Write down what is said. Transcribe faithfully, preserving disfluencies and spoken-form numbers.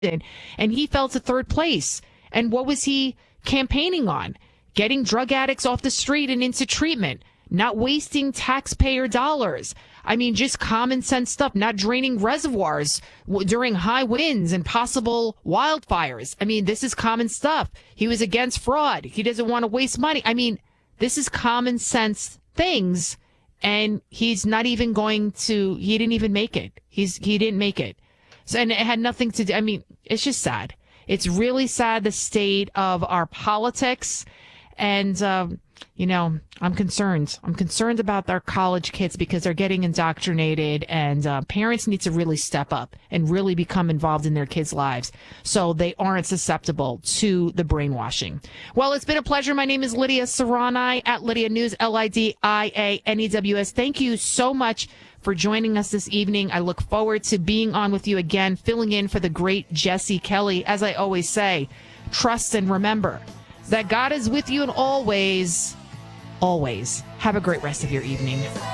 and he fell to third place. And what was he campaigning on? Getting drug addicts off the street and into treatment, not wasting taxpayer dollars. I mean, just common sense stuff, not draining reservoirs w- during high winds and possible wildfires. I mean, this is common stuff. He was against fraud. He doesn't want to waste money. I mean, this is common sense things, and he's not even going to, he didn't even make it. He's, he didn't make it. So, and it had nothing to do, I mean, it's just sad. It's really sad, the state of our politics. And, um, you know, I'm concerned. I'm concerned about our college kids because they're getting indoctrinated, and uh, parents need to really step up and really become involved in their kids' lives so they aren't susceptible to the brainwashing. Well, it's been a pleasure. My name is Lydia Serrani at Lydia News, L I D I A N E W S. Thank you so much for joining us this evening. I look forward to being on with you again, filling in for the great Jesse Kelly. As I always say, trust and remember that God is with you in all ways, always. Have a great rest of your evening.